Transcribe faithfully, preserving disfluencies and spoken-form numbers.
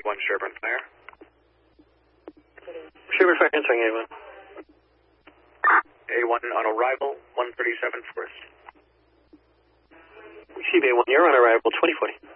one Sherburne Fire. Sherburne Fire answering A one. A one on arrival, one thirty-seven Forest. Receive A one, you're on arrival, twenty forty.